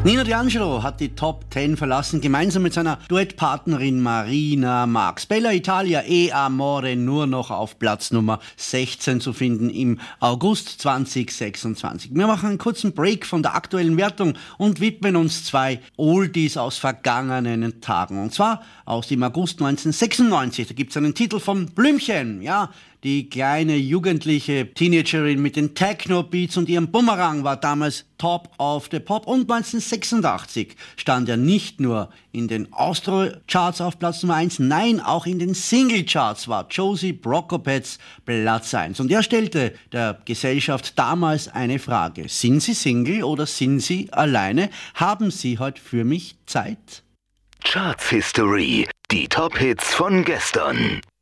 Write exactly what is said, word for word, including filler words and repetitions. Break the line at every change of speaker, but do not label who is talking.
Nino D'Angelo hat die Top zehn verlassen, gemeinsam mit seiner Duettpartnerin Marina Marx. Bella Italia e Amore nur noch auf Platz Nummer sechzehn zu finden im August zweitausendsechsundzwanzig. Wir machen einen kurzen Break von der aktuellen Wertung und widmen uns zwei Oldies aus vergangenen Tagen. Und zwar aus dem August neunzehnhundertsechsundneunzig. Da gibt es einen Titel von Blümchen, ja. Die kleine jugendliche Teenagerin mit den Techno-Beats und ihrem Bumerang war damals Top of the Pop. Und neunzehnhundertsechsundachtzig stand er nicht nur in den Austro-Charts auf Platz Nummer eins, nein, auch in den Single-Charts war Josie Prokopets Platz eins. Und er stellte der Gesellschaft damals eine Frage. Sind Sie Single oder sind Sie alleine? Haben Sie heute für mich Zeit?
Charts History, die Top-Hits von gestern.